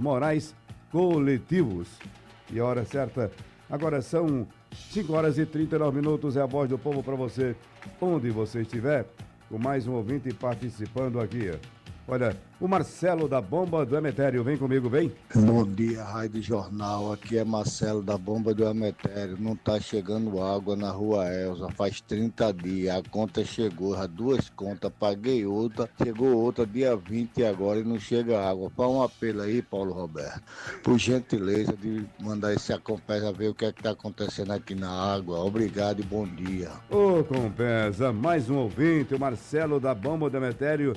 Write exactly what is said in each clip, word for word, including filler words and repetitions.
morais coletivos. E a hora certa, agora são cinco horas e trinta e nove minutos, é a Voz do Povo para você, onde você estiver, com mais um ouvinte participando aqui. Olha, o Marcelo da Bomba do Emetério, vem comigo, vem. Bom dia, Rádio Jornal, aqui é Marcelo da Bomba do Emetério. Não tá chegando água na Rua Elza, faz trinta dias, a conta chegou, as duas contas, paguei outra, chegou outra dia vinte agora e não chega água. Faz um apelo aí, Paulo Roberto, por gentileza de mandar esse Acompesa ver o que é que tá acontecendo aqui na água. Obrigado e bom dia. Ô, Compesa, mais um ouvinte, o Marcelo da Bomba do Emetério,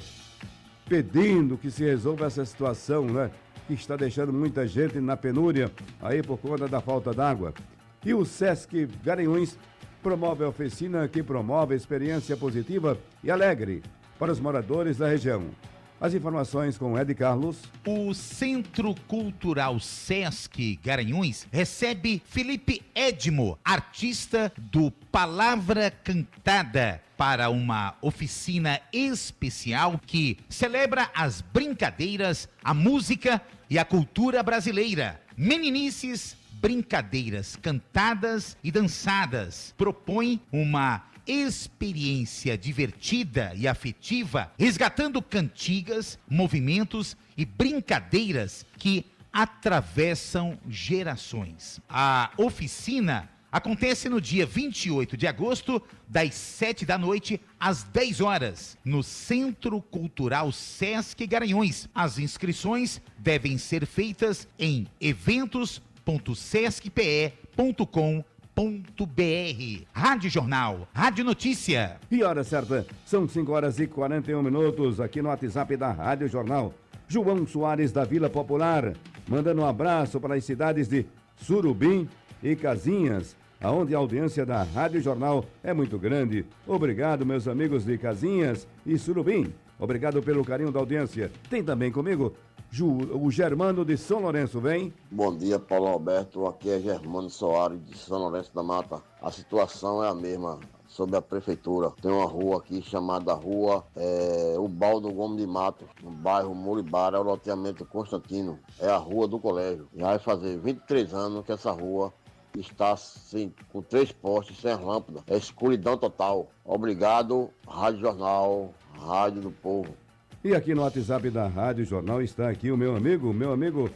pedindo que se resolva essa situação, né? Que está deixando muita gente na penúria, aí por conta da falta d'água. E o Sesc Garanhuns promove a oficina que promove a experiência positiva e alegre para os moradores da região. As informações com Ed Carlos. O Centro Cultural Sesc Garanhuns recebe Felipe Edmo, artista do Palavra Cantada, para uma oficina especial que celebra as brincadeiras, a música e a cultura brasileira. Meninices, brincadeiras cantadas e dançadas. Propõe uma experiência divertida e afetiva, resgatando cantigas, movimentos e brincadeiras que atravessam gerações. A oficina acontece no dia vinte e oito de agosto, das sete da noite às dez horas, no Centro Cultural Sesc Garanhuns. As inscrições devem ser feitas em eventos ponto sesc p e ponto com ponto b r. Rádio Jornal, Rádio Notícia. E hora certa, são cinco horas e quarenta e um minutos, aqui no WhatsApp da Rádio Jornal. João Soares da Vila Popular, mandando um abraço para as cidades de Surubim e Casinhas, aonde a audiência da Rádio Jornal é muito grande. Obrigado, meus amigos de Casinhas e Surubim. Obrigado pelo carinho da audiência. Tem também comigo Ju, o Germano de São Lourenço, vem. Bom dia, Paulo Roberto. Aqui é Germano Soares de São Lourenço da Mata. A situação é a mesma sobre a prefeitura. Tem uma rua aqui chamada Rua é, Ubaldo Gomes de Mato, no bairro Muribara, é o loteamento Constantino. É a rua do colégio. Já vai fazer vinte e três anos que essa rua está sem, com três postes, sem lâmpada. É escuridão total. Obrigado, Rádio Jornal, Rádio do Povo. E aqui no WhatsApp da Rádio Jornal está aqui o meu amigo, meu amigo,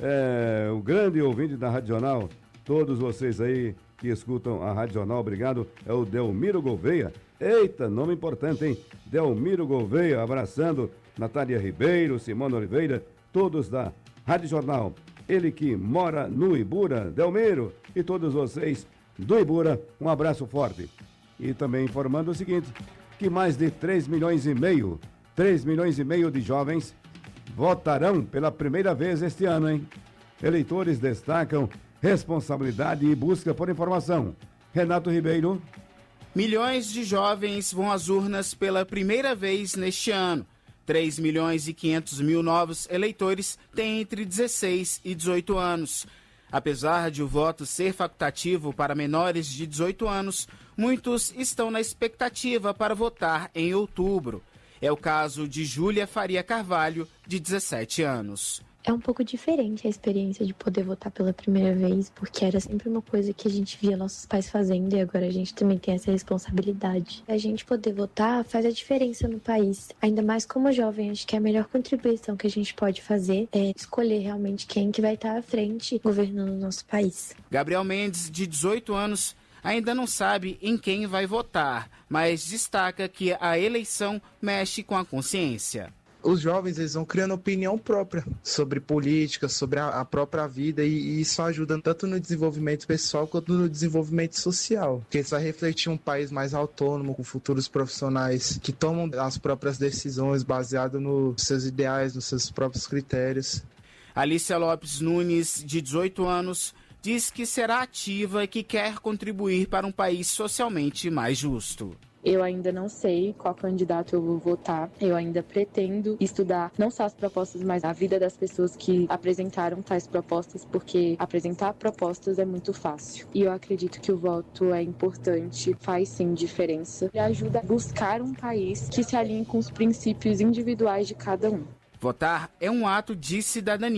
é, o grande ouvinte da Rádio Jornal. Todos vocês aí que escutam a Rádio Jornal, obrigado. É o Delmiro Gouveia. Eita, nome importante, hein? Delmiro Gouveia, abraçando Natália Ribeiro, Simone Oliveira, todos da Rádio Jornal. Ele que mora no Ibura, Delmiro, e todos vocês do Ibura, um abraço forte. E também informando o seguinte, que mais de três milhões e meio, três milhões e meio de jovens votarão pela primeira vez este ano, hein? Eleitores destacam responsabilidade e busca por informação. Renato Ribeiro. Milhões de jovens vão às urnas pela primeira vez neste ano. três milhões e quinhentos mil novos eleitores têm entre dezesseis e dezoito anos. Apesar de o voto ser facultativo para menores de dezoito anos, muitos estão na expectativa para votar em outubro. É o caso de Júlia Faria Carvalho, de dezessete anos. É um pouco diferente a experiência de poder votar pela primeira vez, porque era sempre uma coisa que a gente via nossos pais fazendo e agora a gente também tem essa responsabilidade. A gente poder votar faz a diferença no país, ainda mais como jovem. Acho que a melhor contribuição que a gente pode fazer é escolher realmente quem que vai estar à frente governando o nosso país. Gabriel Mendes, de dezoito anos, ainda não sabe em quem vai votar, mas destaca que a eleição mexe com a consciência. Os jovens, eles vão criando opinião própria sobre política, sobre a, a própria vida, e, e isso ajuda tanto no desenvolvimento pessoal quanto no desenvolvimento social, porque isso vai refletir um país mais autônomo, com futuros profissionais que tomam as próprias decisões baseadas nos seus ideais, nos seus próprios critérios. Alicia Lopes Nunes, de dezoito anos, diz que será ativa e que quer contribuir para um país socialmente mais justo. Eu ainda não sei qual candidato eu vou votar. Eu ainda pretendo estudar não só as propostas, mas a vida das pessoas que apresentaram tais propostas, porque apresentar propostas é muito fácil. E eu acredito que o voto é importante, faz sim diferença e ajuda a buscar um país que se alinhe com os princípios individuais de cada um. Votar é um ato de cidadania.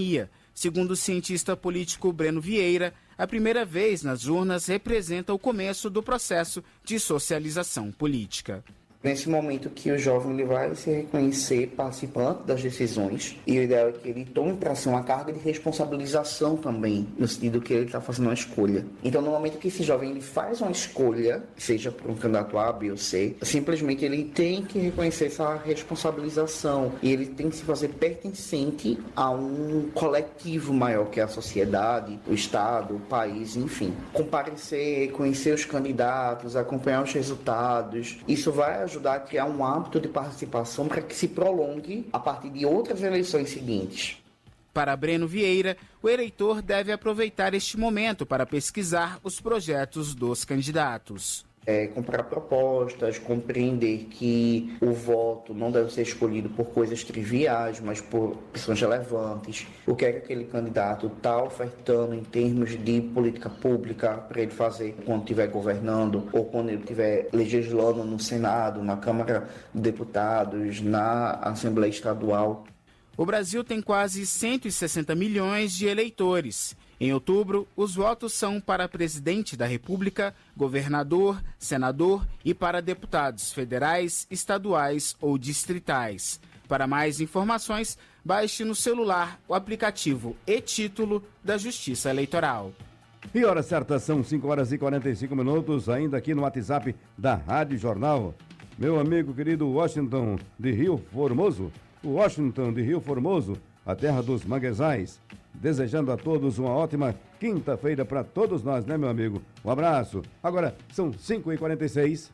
Segundo o cientista político Breno Vieira, a primeira vez nas urnas representa o começo do processo de socialização política. Nesse momento que o jovem ele vai se reconhecer participante das decisões, e o ideal é que ele tome para si uma carga de responsabilização também, no sentido que ele está fazendo uma escolha. Então, no momento que esse jovem ele faz uma escolha, seja por um candidato A, B ou C, simplesmente ele tem que reconhecer essa responsabilização e ele tem que se fazer pertencente a um coletivo maior, que é a sociedade, o Estado, o país, enfim. Comparecer, conhecer os candidatos, acompanhar os resultados, isso vai ajudar a criar um hábito de participação para que se prolongue a partir de outras eleições seguintes. Para Breno Vieira, o eleitor deve aproveitar este momento para pesquisar os projetos dos candidatos. É, comprar propostas, compreender que o voto não deve ser escolhido por coisas triviais, mas por pessoas relevantes. O que é que aquele candidato está ofertando em termos de política pública para ele fazer quando estiver governando ou quando ele estiver legislando no Senado, na Câmara de Deputados, na Assembleia Estadual. O Brasil tem quase cento e sessenta milhões de eleitores. Em outubro, os votos são para presidente da República, governador, senador e para deputados federais, estaduais ou distritais. Para mais informações, baixe no celular o aplicativo e-Título da Justiça Eleitoral. E hora certa, são cinco horas e quarenta e cinco minutos, ainda aqui no WhatsApp da Rádio Jornal. Meu amigo querido Washington de Rio Formoso, Washington de Rio Formoso, a terra dos manguezais. Desejando a todos uma ótima quinta-feira para todos nós, né, meu amigo? Um abraço. Agora são cinco e quarenta e seis.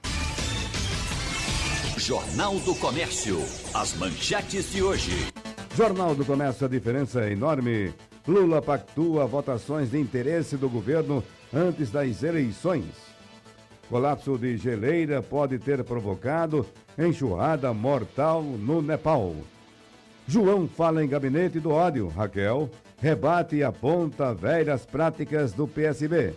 Jornal do Comércio. As manchetes de hoje. Jornal do Comércio, a diferença é enorme. Lula pactua votações de interesse do governo antes das eleições. Colapso de geleira pode ter provocado enxurrada mortal no Nepal. João fala em gabinete do ódio. Raquel rebate e aponta velhas práticas do P S B.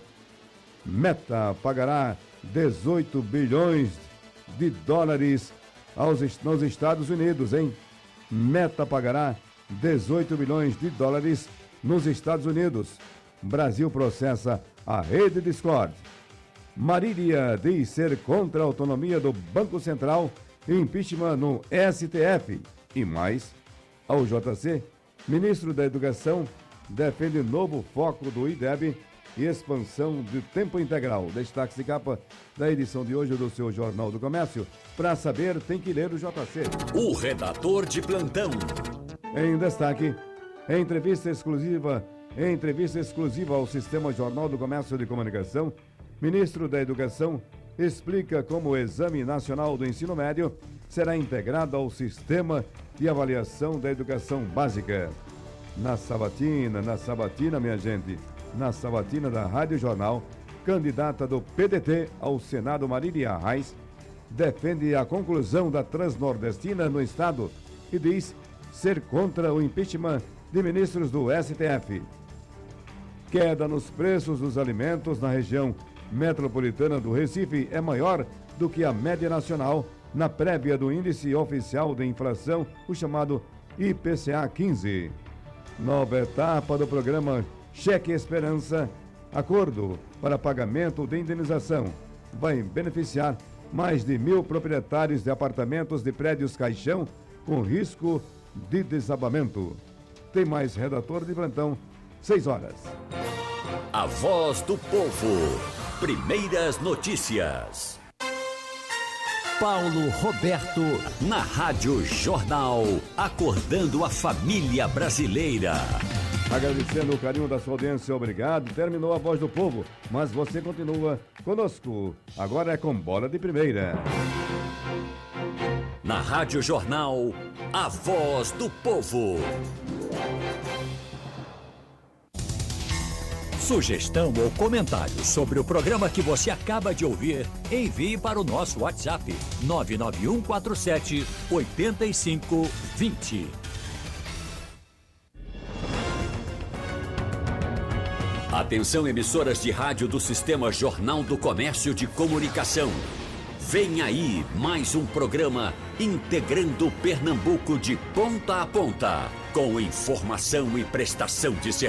Meta pagará dezoito bilhões de dólares aos, nos Estados Unidos, hein? Meta pagará dezoito bilhões de dólares nos Estados Unidos. Brasil processa a rede Discord. Marília diz ser contra a autonomia do Banco Central e impeachment no S T F. E mais, ao J C, ministro da Educação defende novo foco do I D E B e expansão de tempo integral. Destaque de capa da edição de hoje do seu Jornal do Comércio. Para saber, tem que ler o J C. O redator de plantão. Em destaque, em entrevista exclusiva, em entrevista exclusiva ao Sistema Jornal do Comércio de Comunicação, ministro da Educação explica como o Exame Nacional do Ensino Médio será integrado ao Sistema de Avaliação da Educação Básica. Na sabatina, na sabatina, minha gente, na sabatina da Rádio Jornal, candidata do P D T ao Senado, Marília Reis, defende a conclusão da Transnordestina no Estado e diz ser contra o impeachment de ministros do S T F. Queda nos preços dos alimentos na região metropolitana do Recife é maior do que a média nacional na prévia do Índice Oficial de Inflação, o chamado I P C A quinze. Nova etapa do programa Cheque Esperança, acordo para pagamento de indenização, vai beneficiar mais de mil proprietários de apartamentos de prédios caixão com risco de desabamento. Tem mais redator de plantão, seis horas. A voz do povo. Primeiras notícias. Paulo Roberto, na Rádio Jornal, acordando a família brasileira. Agradecendo o carinho da sua audiência, obrigado. Terminou a Voz do Povo, mas você continua conosco. Agora é com Bola de Primeira. Na Rádio Jornal, a Voz do Povo. Sugestão ou comentário sobre o programa que você acaba de ouvir, envie para o nosso WhatsApp nove nove um quatro sete oito cinco dois zero. Atenção, emissoras de rádio do Sistema Jornal do Comércio de Comunicação. Vem aí mais um programa integrando Pernambuco de ponta a ponta. com informação e prestação de serviço.